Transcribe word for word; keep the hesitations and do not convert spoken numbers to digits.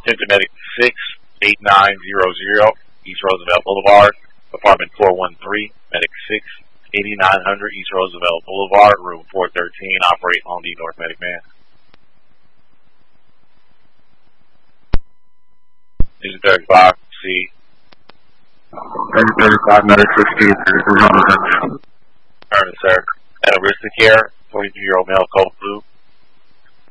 Attention Medic six eight nine zero zero, East Roosevelt Boulevard, apartment four one three, Medic six eighty-nine hundred, East Roosevelt Boulevard, room four thirteen, operate on the North Medic man. Engine thirty-five, C. Engine thirty-five, Medic sixteen, thirty-three hundred. Earnest, sir. At Arista Care, forty-two-year-old male, cold flu.